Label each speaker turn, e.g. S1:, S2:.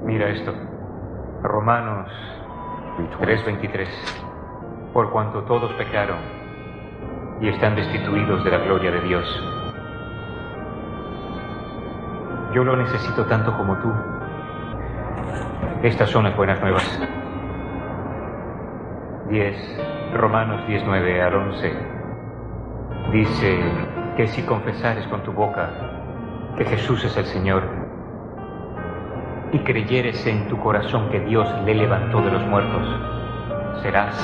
S1: Mira esto. Romanos 3:23. Por cuanto todos pecaron y están destituidos de la gloria de Dios. Yo lo necesito tanto como tú. Estas son las buenas nuevas. Romanos 10:9 al 11. Dice que si confesares con tu boca que Jesús es el Señor y creyeres en tu corazón que Dios le levantó de los muertos, serás